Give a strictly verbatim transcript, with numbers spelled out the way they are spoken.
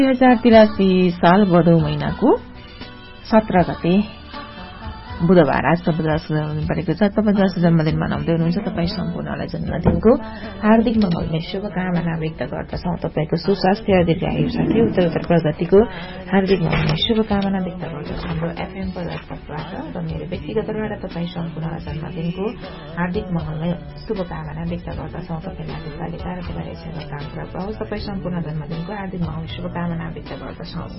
दुई हजार तिरासी साल भदौ महिनाको सत्र गते बुधबार आज तपाईँ परेको छ। तपाईँ जसको जन्मदिन मनाउँदै हुनुहुन्छ तपाईँ सम्पूर्णलाई जन्मदिनको हार्दिक मङ्गलमय शुभकामना व्यक्त गर्दछौं। तपाईँको सुस्वास्थ्य दीर्घायु साथै उत्तरोत्तर प्रगतिको हार्दिक मङ्गलमय शुभकामना व्यक्त गर्दछौं। हाम्रो एफएम पदार्थबाट र मेरो व्यक्तिगत तर्फबाट तपाईँ सम्पूर्णलाई जन्मदिनको हार्दिक मङ्गलमय शुभकामना व्यक्त गर्दछौं। तपाईँलाई तालिका र तपाईँ काम पुरा पाओस्। तपाईँ सम्पूर्ण जन्मदिनको हार्दिक मङ्गलमय शुभकामना व्यक्त गर्दछौं।